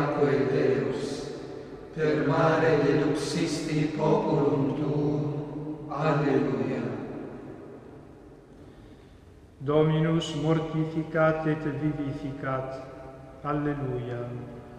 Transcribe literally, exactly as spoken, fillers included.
tabernacque Deus, per mare deluxisti populum tuum. Alleluia. Dominus mortificat et vivificat. Alleluia.